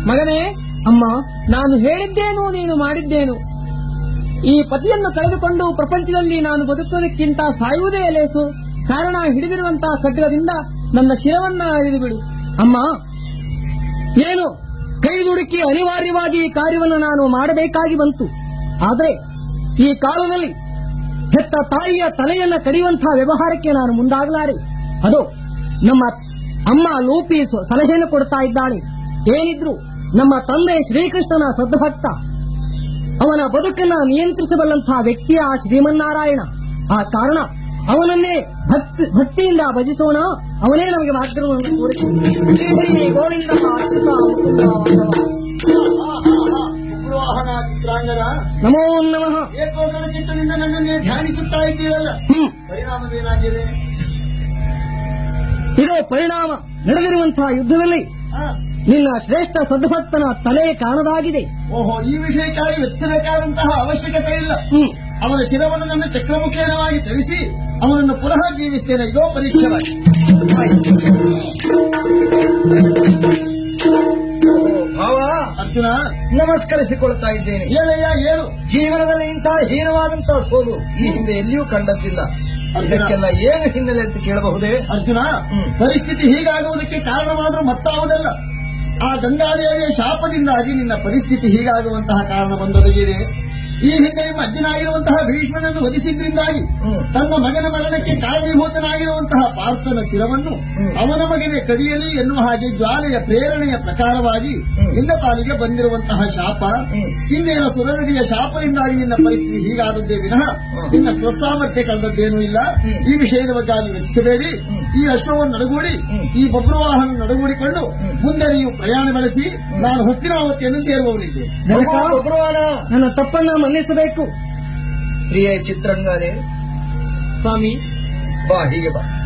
ಮಗನೇ, ಅಮ್ಮ, ನಾನು ಹೇಳಿದ್ದೇನು ನೀನು ಮಾಡಿದ್ದೇನು. ಈ ಪತಿಯನ್ನು ಕಳೆದುಕೊಂಡು ಪ್ರಪಂಚದಲ್ಲಿ ನಾನು ಬದುಕುವುದಕ್ಕಿಂತ ಸಾಯುವುದೇ ಲೇಸು. ಕಾರಣ ಹಿಡಿದಿರುವಂತಹ ಖಡ್ಗದಿಂದ ನನ್ನ ಶಿರವನ್ನ ಅರಿದು ಬಿಡು. ಅಮ್ಮ, ಏನು ಕೈ ದುಡುಕಿ ಅನಿವಾರ್ಯವಾಗಿ ಈ ಕಾರ್ಯವನ್ನು ನಾನು ಮಾಡಬೇಕಾಗಿ ಬಂತು. ಆದರೆ ಈ ಕಾಲದಲ್ಲಿ ಹೆತ್ತ ತಾಯಿಯ ತಲೆಯನ್ನ ಕಡಿಯುವಂತಹ ವ್ಯವಹಾರಕ್ಕೆ ನಾನು ಮುಂದಾಗಲಾರೆ. ಅದು ನಮ್ಮ ಅಮ್ಮ ಲೂಪಿ ಸಲಹೆಯನ್ನು ಕೊಡ್ತಾ ಇದ್ದಾಳೆ. ಏನಿದ್ರು ನಮ್ಮ ತಂದೆ ಶ್ರೀಕೃಷ್ಣನ ಸದ್ಭಕ್ತ, ಅವನ ಬದುಕನ್ನ ನಿಯಂತ್ರಿಸಬಲ್ಲಂತಹ ವ್ಯಕ್ತಿಯ ಆ ಶ್ರೀಮನ್ನಾರಾಯಣ. ಆ ಕಾರಣ ಅವನನ್ನೇ ಭಕ್ತಿಯಿಂದ ಭಜಿಸೋಣ. ಅವನೇ ನಮಗೆ ಮಾರ್ಗವನ್ನು ತೋರಿಸಿ ಗೋವಿಂದ ನಮೋ ನಮಃ. ಏಕೋದರ ಚಿತ್ತದಿಂದ ನನ್ನನ್ನೇ ಧ್ಯಾನಿಸುತ್ತಾ ಇದ್ದೀರಲ್ಲ, ಪರಿಣಾಮವೇನಾಗಿದೆ? ಇದು ಪರಿಣಾಮ. ನಡೆದಿರುವಂತಹ ಯುದ್ಧದಲ್ಲಿ ನಿನ್ನ ಶ್ರೇಷ್ಠ ಸದ್ಭಕ್ತನ ತಲೆ ಕಾಣದಾಗಿದೆ. ಓಹೋ, ಈ ವಿಷಯಕ್ಕಾಗಿ ವೆಚ್ಚಬೇಕಾದಂತಹ ಅವಶ್ಯಕತೆ ಇಲ್ಲ. ಅವನ ಶಿರವನ್ನು ನನ್ನ ಚಕ್ರಮುಖೇನವಾಗಿ ಧರಿಸಿ ಅವನನ್ನು ಪುನಃ ಜೀವಿಸ್ತೇನೆ. ಇದೋ ಪರೀಕ್ಷೆವಾಗಿ. ಭಾವ, ಅರ್ಜುನ, ನಮಸ್ಕರಿಸಿಕೊಳ್ತಾ ಇದ್ದೇನೆ. ಏನಯ್ಯ, ಏನು? ಜೀವನದಲ್ಲಿ ಇಂತಹ ಹೀನವಾದಂತಹ ಸೋಲು ಈ ಹಿಂದೆ ಎಲ್ಲಿಯೂ ಕಂಡದ್ದಿಲ್ಲ. ಇದಕ್ಕೆಲ್ಲ ಏನು ಹಿನ್ನೆಲೆ ಅಂತ ಕೇಳಬಹುದೇ? ಅರ್ಜುನ, ಪರಿಸ್ಥಿತಿ ಹೀಗಾಗುವುದಕ್ಕೆ ಕಾರಣವಾದರೂ ಮತ್ತಾವುದಲ್ಲ. ಆ ಗಂಗಾದೇವಿಯ ಶಾಪದಿಂದಾಗಿ ನಿನ್ನ ಪರಿಸ್ಥಿತಿ ಹೀಗಾಗುವಂತಹ ಕಾರಣ ಬಂದೊದಗಿದೆ. ಈ ಹಿಂದೆ ನಿಮ್ಮ ಅಜ್ಜನಾಗಿರುವಂತಹ ಭೀಷ್ಮನನ್ನು ವಧಿಸಿದ್ರಿಂದಾಗಿ ತನ್ನ ಮಗನ ಮರಣಕ್ಕೆ ಕಾರಣೀಭೂತನಾಗಿರುವಂತಹ ಪಾರ್ಥನ ಶಿರವನ್ನು ಅವನ ಮಗನೇ ಕದಿಯಲಿ ಎನ್ನುವ ಹಾಗೆ ಜ್ವಾಲೆಯ ಪ್ರೇರಣೆಯ ಪ್ರಕಾರವಾಗಿ ನಿನ್ನ ಪಾಲಿಗೆ ಬಂದಿರುವಂತಹ ಶಾಪ. ಇನ್ನೇನು ಸುರನದಿಯ ಶಾಪದಿಂದಾಗಿ ನಿನ್ನ ಪರಿಸ್ಥಿತಿ ಹೀಗಾದದ್ದೇ ವಿನಃ ನಿನ್ನ ಸ್ವಸಾಮರ್ಥ್ಯ ಕಳೆದದ್ದೇನೂ ಇಲ್ಲ. ಈ ವಿಷಯದ ಬಗ್ಗೆ ನೀವು ವೆಚ್ಚಿಸಬೇಡಿ. ಈ ಅಶ್ವವನ್ನು ನಡಗೂಡಿ, ಈ ಬಬ್ರುವಾಹನ ನಡಗೂಡಿಕೊಂಡು ಮುಂದೆ ನೀವು ಪ್ರಯಾಣ ಬೆಳೆಸಿ ನಾನು ಹಸ್ತಿನಾವತಿಯನ್ನು ಸೇರುವವರಿದ್ದೆ. ನನ್ನ ತಪ್ಪನ್ನ ಮನ್ನಿಸಬೇಕು. ಪ್ರಿಯ ಚಿತ್ರಂಗನೇ, ಸ್ವಾಮಿ, ಬಾ, ಹೀಗೆ ಬಾ.